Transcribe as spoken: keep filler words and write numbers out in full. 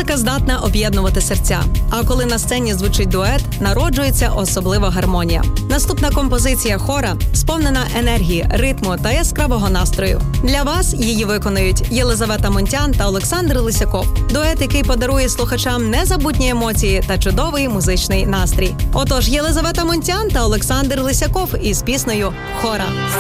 Музика здатна об'єднувати серця. А коли на сцені звучить дует, народжується особлива гармонія. Наступна композиція хора сповнена енергії, ритму та яскравого настрою. Для вас її виконують Єлизавета Мунтян та Олександр Лисяков. Дует, який подарує слухачам незабутні емоції та чудовий музичний настрій. Отож, Єлизавета Мунтян та Олександр Лисяков із піснею «Хора».